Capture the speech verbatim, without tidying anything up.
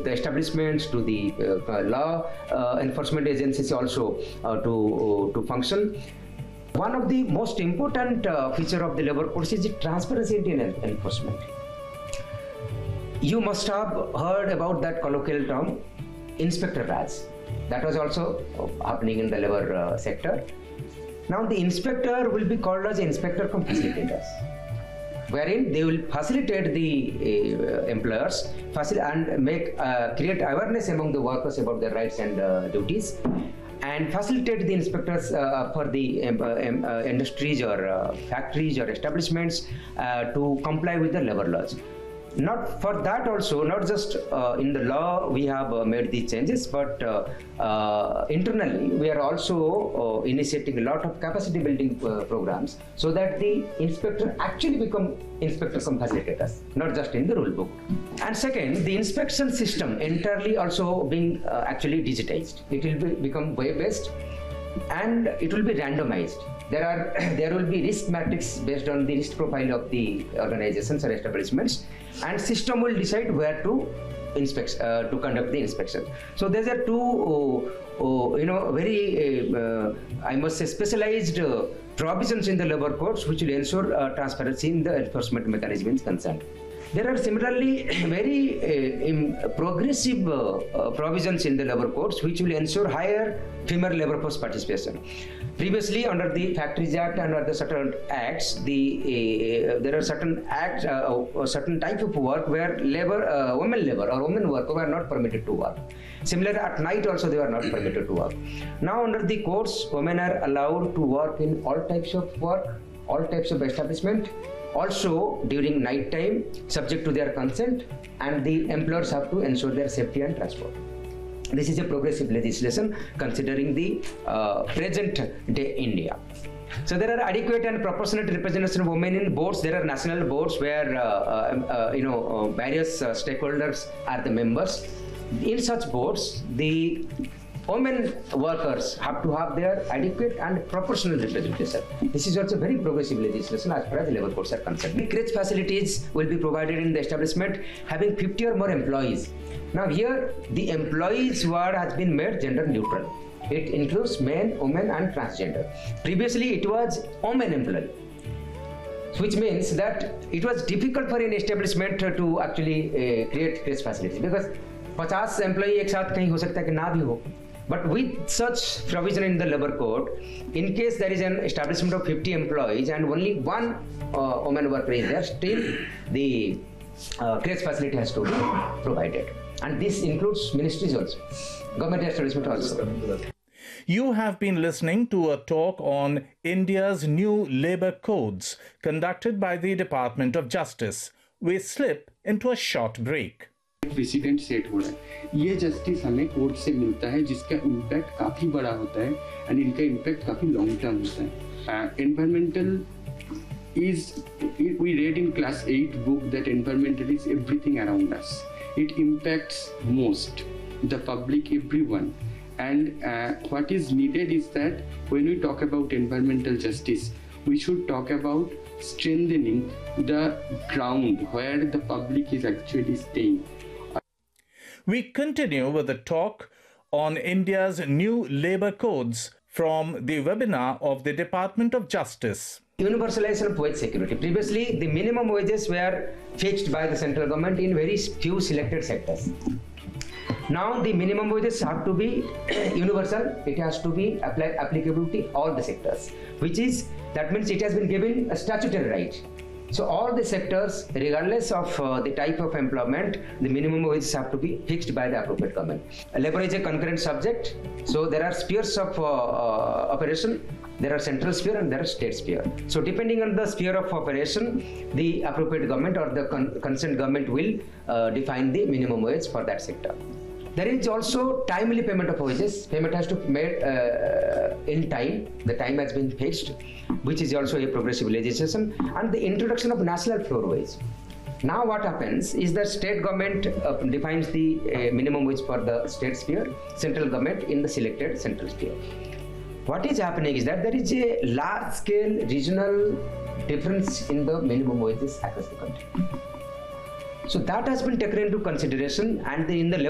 the establishments, to the uh, law uh, enforcement agencies also uh, to, uh, to function. One of the most important uh, feature of the labor codes is the transparency in enforcement. You must have heard about that colloquial term, Inspector Raj. That was also happening in the labor uh, sector. Now the inspector will be called as inspector cum facilitators, wherein they will facilitate the uh, employers facil- and make uh, create awareness among the workers about their rights and uh, duties, and facilitate the inspectors uh, for the um, um, uh, industries or uh, factories or establishments uh, to comply with the labor laws. Not for that also, not just uh, in the law we have uh, made these changes, but uh, uh, internally we are also uh, initiating a lot of capacity building uh, programs so that the inspector actually become inspectors cum facilitators, not just in the rule book. And second, the inspection system entirely also being uh, actually digitized. It will be, become web-based and it will be randomized. There are there will be risk matrix based on the risk profile of the organizations or establishments, and system will decide where to inspect uh, to conduct the inspection. So these are two uh, uh, you know very uh, I must say specialized uh, provisions in the labor codes which will ensure uh, transparency in the enforcement mechanism is concerned. There are similarly very uh, progressive uh, uh, provisions in the labor codes which will ensure higher female labor force participation. Previously, under the Factories Act and under the certain acts, the uh, there are certain acts, uh, certain type of work where labor, uh, women labor or women worker were not permitted to work. Similarly, at night also they were not permitted to work. Now, under the codes, women are allowed to work in all types of work, all types of establishment. Also during night time, subject to their consent, and the employers have to ensure their safety and transport. This is a progressive legislation considering the uh, present day India. So there are adequate and proportionate representation of women in boards. There are national boards where uh, uh, uh, you know uh, various uh, stakeholders are the members. In such boards, the women workers have to have their adequate and proportional representation. This is also very progressive legislation as far as labor codes are concerned. The crèche facilities will be provided in the establishment having fifty or more employees. Now here the employees word has been made gender neutral. It includes men, women and transgender. Previously it was women employee, which means that it was difficult for an establishment to actually uh, create crèche facilities because fifty employee एक साथ कहीं हो सकता है कि ना भी हो. But with such provision in the labor code, in case there is an establishment of fifty employees and only one uh, woman worker is there, still the uh, crèche facility has to be provided. And this includes ministries also, government establishment also. You have been listening to a talk on India's new labor codes conducted by the Department of Justice. We slip into a short break. President set हो रहा है, ये justice हमें court से मिलता है जिसका impact काफ़ी बड़ा होता है एंड इनका इम्पैक्ट काफ़ी लॉन्ग टर्म होता है. Environmental is we read in class eight book that environmental is everything around us. It impacts most the public, everyone. And uh, what is needed is that when we talk about environmental justice, we should talk about strengthening the ground where the public is actually staying. We continue with the talk on India's new labor codes from the webinar of the Department of Justice. Universalization of wage security. Previously, the minimum wages were fixed by the central government in very few selected sectors. Now the minimum wages have to be universal. It has to be apply, applicable to all the sectors, which is, that means it has been given a statutory right. So all the sectors, regardless of uh, the type of employment, the minimum wages have to be fixed by the appropriate government. Labor is a concurrent subject, so there are spheres of uh, uh, operation. There are central sphere and there are state sphere. So depending on the sphere of operation, the appropriate government or the con- concerned government will uh, define the minimum wage for that sector. There is also timely payment of wages. Payment has to be made uh, in time. The time has been fixed, which is also a progressive legislation, and the introduction of national floor wage. Now what happens is that state government uh, defines the uh, minimum wage for the state sphere, central government in the selected central sphere. What is happening is that there is a large scale regional difference in the minimum wages across the country. So that has been taken into consideration, and the, in the